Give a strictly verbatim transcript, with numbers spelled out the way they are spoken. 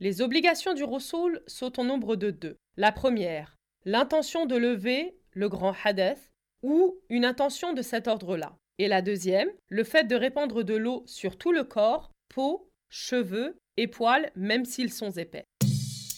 Les obligations du Rassoul sont au nombre de deux. La première, l'intention de lever le grand hadath ou une intention de cet ordre-là. Et la deuxième, le fait de répandre de l'eau sur tout le corps, peau, cheveux et poils, même s'ils sont épais.